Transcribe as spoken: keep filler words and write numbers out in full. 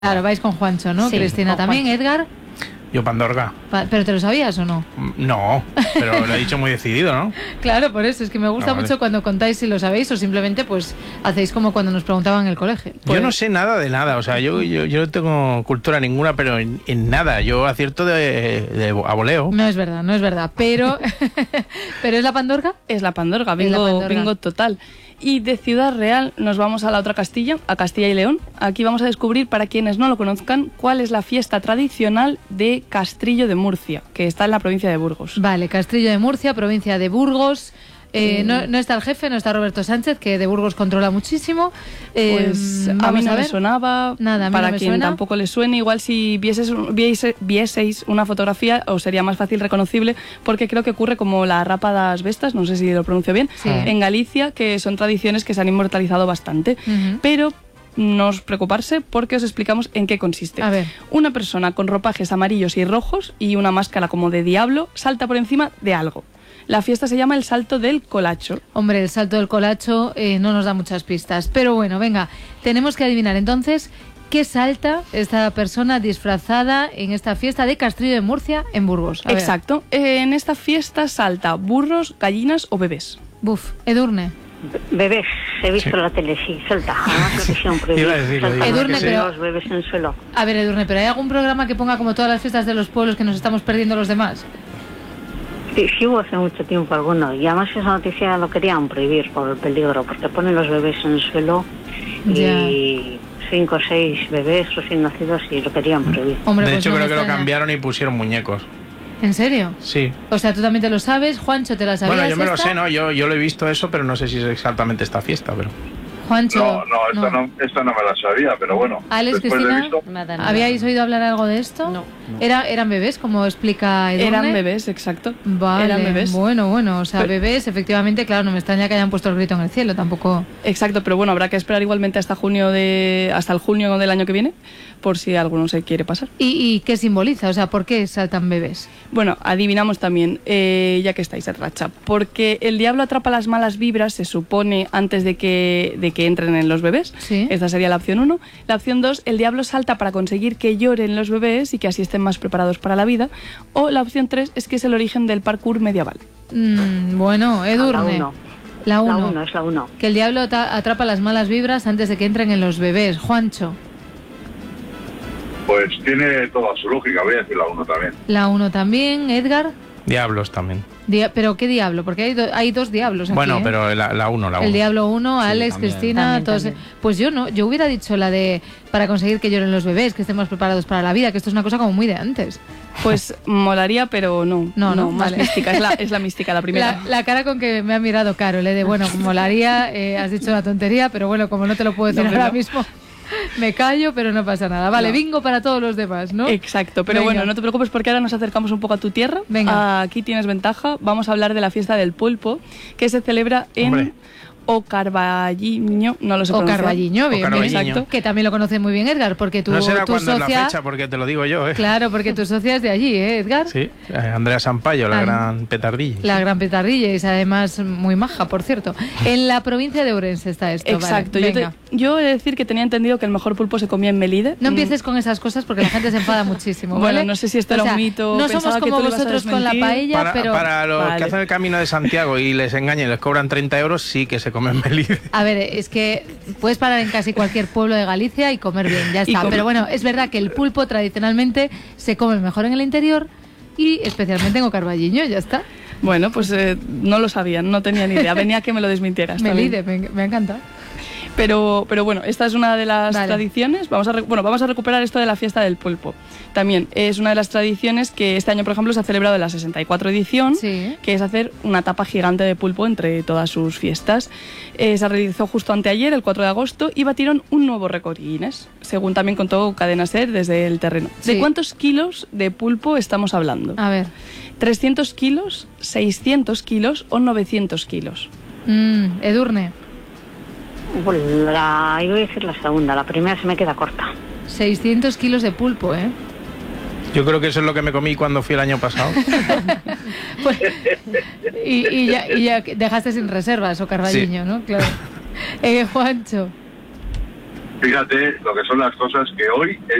Claro, vais con Juancho, ¿no? Sí, Cristina también, Juancho. Edgar. Yo Pandorga. Pa ¿Pero te lo sabías o no? No, pero lo he dicho muy decidido, ¿no? Claro, por eso, es que me gusta Ah, vale. mucho cuando contáis si lo sabéis o simplemente pues hacéis como cuando nos preguntaban en el colegio. Pues... Yo no sé nada de nada, o sea, yo, yo, yo no tengo cultura ninguna, pero en, en nada, yo acierto de, de a voleo. No es verdad, no es verdad, pero... ¿Pero es la Pandorga? Es la Pandorga, Es la bingo, Pandorga. bingo total. Y de Ciudad Real nos vamos a la otra Castilla, a Castilla y León. Aquí vamos a descubrir, para quienes no lo conozcan, cuál es la fiesta tradicional de Castrillo de Murcia, que está en la provincia de Burgos. Vale, Castrillo de Murcia, provincia de Burgos. Eh, no, no está el jefe, no está Roberto Sánchez, que de Burgos controla muchísimo. Eh, Pues a mí vamos no a me ver. sonaba, Nada, a mí para no me quien suena. tampoco le suene, igual si vieses, viese- vieseis una fotografía os sería más fácil reconocible, porque creo que ocurre como la rapa das Vestas, no sé si lo pronuncio bien, Sí. en Galicia, que son tradiciones que se han inmortalizado bastante, Ujú. pero no os preocuparse porque os explicamos en qué consiste. A ver. Una persona con ropajes amarillos y rojos y una máscara como de diablo salta por encima de algo. La fiesta se llama el salto del colacho. Hombre, el salto del colacho eh, no nos da muchas pistas. Pero bueno, venga, tenemos que adivinar entonces qué salta esta persona disfrazada en esta fiesta de Castrillo de Murcia en Burgos. A ver. Exacto. Eh, en esta fiesta salta burros, gallinas o bebés. Buf, Edurne. Bebés, he visto Sí. la tele, sí, suelta. Además lo quisieron prohibir. Iba a decirlo, Saltan digo, Edurne, los pero- los bebés en el suelo. A ver, Edurne, ¿pero hay algún programa que ponga como todas las fiestas de los pueblos que nos estamos perdiendo los demás? Sí, sí hubo hace mucho tiempo alguno. Y además esa noticia lo querían prohibir por el peligro, porque ponen los bebés en el suelo y cinco o seis bebés recién nacidos y lo querían prohibir. Hombre, De pues hecho, no me creo que lo extraña. cambiaron y pusieron muñecos. ¿En serio? Sí. O sea, tú también te lo sabes, Juancho, ¿te la sabías? Bueno, yo me lo esta? sé, ¿no? Yo, yo lo he visto eso, pero no sé si es exactamente esta fiesta, pero... Juancho. No, no, esta no. esta no me la sabía, pero bueno. Alex, después de Cristina, visto, Nada, nada. ¿habíais oído hablar algo de esto? No. Era, eran bebés, como explica Edurne. Eran bebés, exacto. Vale, Eran bebés. bueno, bueno, o sea, Pero- bebés, efectivamente, claro, no me extraña que hayan puesto el grito en el cielo, tampoco... Exacto, pero bueno, habrá que esperar igualmente hasta junio de hasta el junio del año que viene, por si alguno se quiere pasar. ¿Y, y qué simboliza? O sea, ¿por qué saltan bebés? Bueno, adivinamos también, eh, ya que estáis en racha, porque el diablo atrapa las malas vibras, se supone, antes de que, de que entren en los bebés. Sí. Esta sería la opción uno. La opción dos, el diablo salta para conseguir que lloren los bebés y que así estén más preparados para la vida. O la opción tres es que es el origen del parkour medieval. Mm, bueno, Edurne. La uno. La La uno. uno, es la uno. Que el diablo ata- atrapa las malas vibras antes de que entren en los bebés. Juancho. pues tiene toda su lógica, voy a decir la uno también. La uno también. Edgar. Diablos también. Dia- ¿Pero qué diablo? Porque hay, do- hay dos diablos aquí, Bueno, ¿eh? pero la, la uno, la uno. El Diablo uno, Alex, también. Cristina, También, todos. también. Pues yo no, yo hubiera dicho la de para conseguir que lloren los bebés, que estemos preparados para la vida, que esto es una cosa como muy de antes. Pues molaría, pero no. No, no, más vale. mística. Es la, es la mística, la primera. La, la cara con que me ha mirado Caro, le de bueno, molaría, eh, has dicho una tontería, pero bueno, como no te lo puedo decir Hombre, ahora no. mismo, me callo, pero no pasa nada. Vale, No. bingo para todos los demás, ¿no? Exacto, pero Venga. bueno, no te preocupes porque ahora nos acercamos un poco a tu tierra. Venga. Aquí tienes ventaja. Vamos a hablar de la fiesta del pulpo, que se celebra en Hombre. Ocarvalliño, no lo sé O pronunciar. Carballiño, bien, bien. Carballiño. Exacto. Que también lo conoce muy bien Edgar, porque tu, No será tu cuándo es la socia... fecha, porque te lo digo yo, ¿eh? Claro, porque tu socia es de allí, ¿eh, Edgar? Sí, eh, Andrea Sampaio, la Ah. gran petardilla. La gran petardilla, y es además muy maja, por cierto. En la provincia de Ourense está esto. Exacto, vale, yo, te- venga. yo he de decir que tenía entendido que el mejor pulpo se comía en Melide. No Mm, empieces con esas cosas porque la gente se enfada muchísimo. Bueno, ¿vale? no sé si esto O era un sea, mito, No pensaba somos que como tú lo ibas a vosotros con la desmentir. paella, Para, pero. para los Vale. que hacen el camino de Santiago y les engañan y les cobran treinta euros, sí que se comen Melide. A ver, es que puedes parar en casi cualquier pueblo de Galicia y comer bien, ya Y está. comer- Pero bueno, es verdad que el pulpo tradicionalmente se come mejor en el interior y especialmente en Ocarballiño, ya está. Bueno, pues eh, no lo sabía, no tenía ni idea. Venía a que me lo desmintieras. también. Melide, me, me ha encantado. Pero, pero bueno, esta es una de las Vale. tradiciones. Vamos a, re- bueno, vamos a recuperar esto de la fiesta del pulpo. También es una de las tradiciones que este año, por ejemplo, se ha celebrado en la sesenta y cuatro edición, Sí. que es hacer una tapa gigante de pulpo entre todas sus fiestas. Eh, se realizó justo anteayer, el cuatro de agosto, y batieron un nuevo récord Guinness, según también contó Cadena Ser desde el terreno. Sí. ¿De cuántos kilos de pulpo estamos hablando? A ver. ¿trescientos kilos, seiscientos kilos o novecientos kilos? Mm, Edurne, Pues la, yo voy a decir la segunda, la primera se me queda corta. seiscientos kilos de pulpo, ¿eh? Yo creo que eso es lo que me comí cuando fui el año pasado. Pues, y, y ya, y ya dejaste sin reservas o Carballiño, ¿no? Claro. Eh, Juancho. Fíjate lo que son las cosas, que hoy